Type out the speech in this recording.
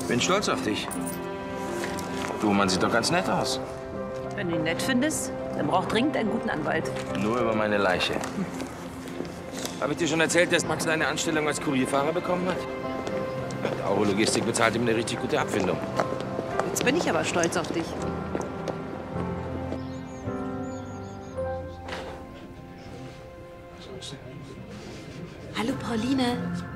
Bin stolz auf dich. Du, man sieht doch ganz nett aus. Wenn du ihn nett findest, dann braucht dringend einen guten Anwalt. Nur über meine Leiche. Habe ich dir schon erzählt, dass Max eine Anstellung als Kurierfahrer bekommen hat? Die Auro Logistik bezahlt ihm eine richtig gute Abfindung. Jetzt bin ich aber stolz auf dich. Hallo, Pauline.